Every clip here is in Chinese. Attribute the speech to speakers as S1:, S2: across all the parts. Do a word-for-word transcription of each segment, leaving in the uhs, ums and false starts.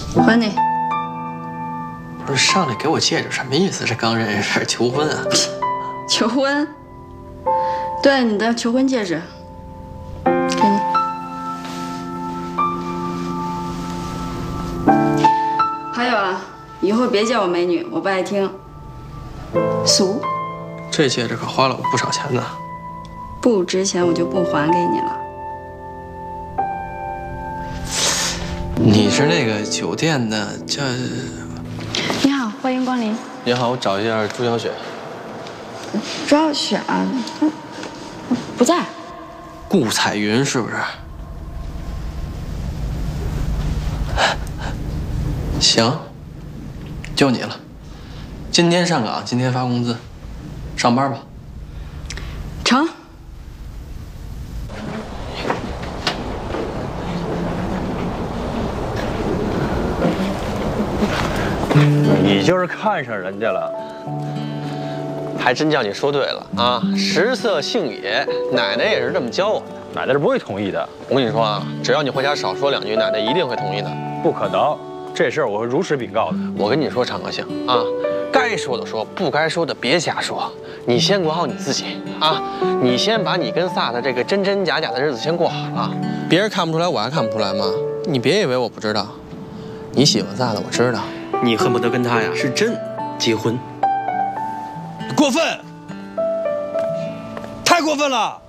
S1: 还你。
S2: 不是上来给我戒指什么意思？这刚认识求婚啊？
S1: 求婚？对，你的求婚戒指，给你。还有啊，以后别叫我美女，我不爱听，俗。
S2: 这戒指可花了我不少钱呢。
S1: 不值钱我就不还给你了。
S2: 你是那个酒店的叫？
S1: 你好，欢迎光临。
S2: 你好，我找一下朱小雪。
S1: 朱小雪啊，不在。
S2: 顾彩云是不是？行，就你了。今天上岗，今天发工资，上班吧。
S1: 成。
S3: 你就是看上人家了，
S4: 还真叫你说对了啊！食色性也，奶奶也是这么教我的。
S3: 奶奶是不会同意的。
S4: 我跟你说啊，只要你回家少说两句，奶奶一定会同意的。
S3: 不可能，这事儿我会如实禀告的。
S4: 我跟你说，常克星啊，该说的说，不该说的别瞎说。你先管好你自己啊！你先把你跟萨的这个真真假假的日子先过好了。别人看不出来，我还看不出来吗？你别以为我不知道，你喜欢萨的，我知道。
S2: 你恨不得跟他呀是真结婚。过分，太过分了！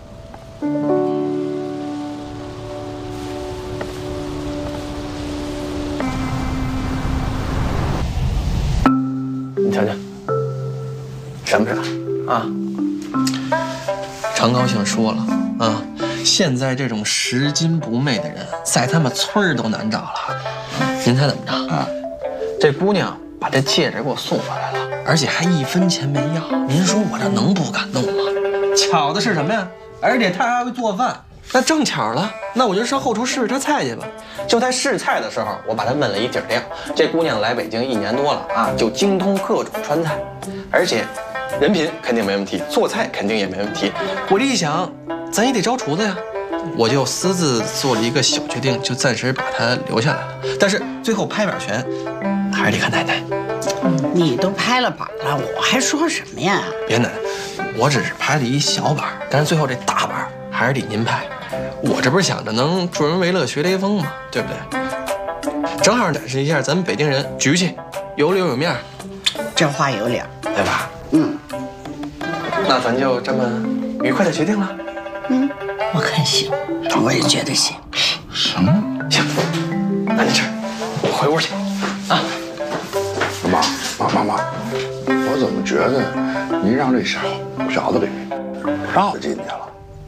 S2: 你瞧瞧，闪不闪啊？常高兴说了啊，现在这种拾金不昧的人，在他们村儿都难找了。您猜怎么着啊？这姑娘把这戒指给我送回来了，而且还一分钱没要。您说我这能不感动吗？巧的是什么呀？而且她还会做饭，那正巧了，那我就上后厨试试她菜去吧。就在试菜的时候，我把她问了一底儿料。这姑娘来北京一年多了啊，就精通各种川菜，而且人品肯定没问题，做菜肯定也没问题。我这一想，咱也得招厨子呀。我就私自做了一个小决定，就暂时把她留下来了。但是最后拍板权还是得看奶奶。
S5: 你都拍了板了，我还说什么呀？
S2: 别奶奶，我只是拍了一小板，但是最后这大板还是得您拍。我这不是想着能助人为乐学雷锋吗？对不对？正好展示一下咱们北京人局气，有理有面。
S5: 这话有理，
S2: 对吧？
S5: 嗯，
S2: 那咱就这么愉快的决定了。
S5: 嗯，我看行，我也觉得行。
S6: 行
S2: 行，那你吃，我回屋去啊。
S6: 妈妈妈妈，我怎么觉得你让这小小子给绕进去了？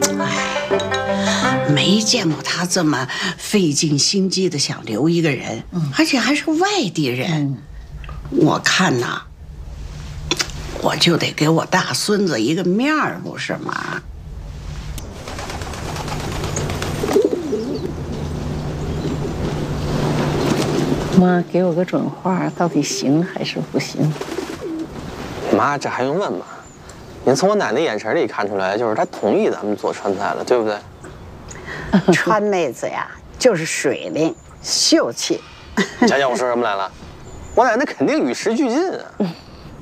S5: 哎，没见过他这么费尽心机的想留一个人，嗯、而且还是外地人。嗯、我看呐，我就得给我大孙子一个面儿，不是吗？
S7: 妈，给我个准话，到底行还是不行？
S4: 妈，这还用问吗？您从我奶奶眼神里看出来，就是她同意咱们做川菜了，对不对？
S5: 川妹子呀，就是水灵秀气。
S4: 瞧瞧我说什么来了？我奶奶肯定与时俱进啊。